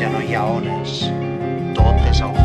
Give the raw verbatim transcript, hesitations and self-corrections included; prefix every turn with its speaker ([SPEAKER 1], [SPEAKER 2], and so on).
[SPEAKER 1] ja no hi ha ones, tot és al